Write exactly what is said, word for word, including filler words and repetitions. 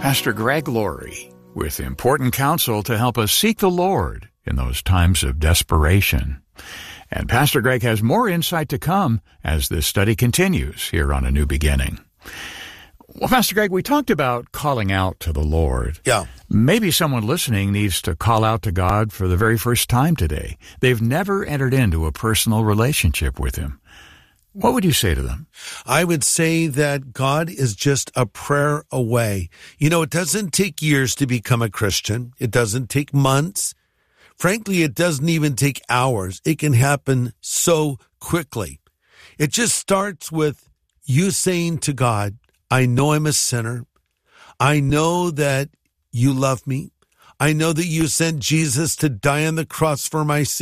Pastor Greg Laurie with important counsel to help us seek the Lord in those times of desperation. And Pastor Greg has more insight to come as this study continues here on A New Beginning. Well, Pastor Greg, we talked about calling out to the Lord. Yeah. Maybe someone listening needs to call out to God for the very first time today. They've never entered into a personal relationship with Him. What would you say to them? I would say that God is just a prayer away. You know, it doesn't take years to become a Christian. It doesn't take months. Frankly, it doesn't even take hours. It can happen so quickly. It just starts with you saying to God, I know I'm a sinner. I know that you love me. I know that you sent Jesus to die on the cross for my sins.